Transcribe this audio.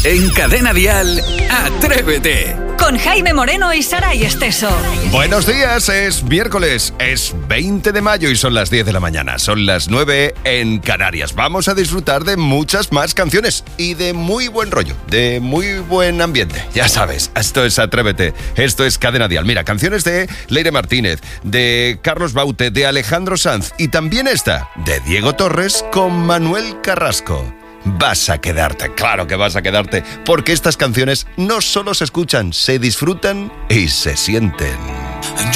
En Cadena Dial, Atrévete. Con Jaime Moreno y Saray Esteso. Buenos días, es miércoles, es 20 de mayo y son las 10 de la mañana. Son las 9 en Canarias. Vamos a disfrutar de muchas más canciones y de muy buen rollo, de muy buen ambiente. Ya sabes, esto es Atrévete, esto es Cadena Dial. Mira, canciones de Leire Martínez, de Carlos Baute, de Alejandro Sanz y también esta, de Diego Torres con Manuel Carrasco. Vas a quedarte, claro que vas a quedarte, porque estas canciones no solo se escuchan, se disfrutan y se sienten.